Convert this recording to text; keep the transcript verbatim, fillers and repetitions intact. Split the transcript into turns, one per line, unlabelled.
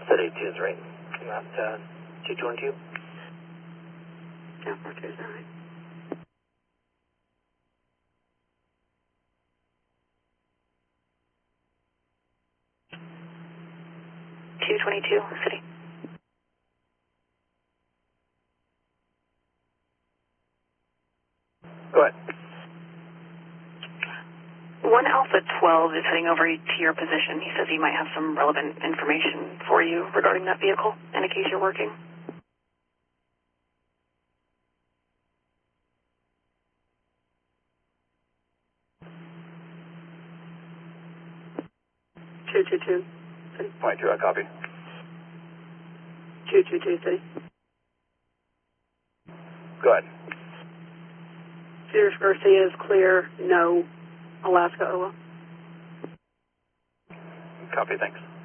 City two three. Not uh, two two one two.
Yeah, four two nine. two twenty-two, City.
Go ahead.
one Alpha twelve is heading over to your position. He says he might have some relevant information for you regarding that vehicle, in case you're working. two two two, City.
Point two, I copy.
two two two, City.
Go ahead.
Cedars Garcia is clear, no Alaska O A.
Copy, thanks.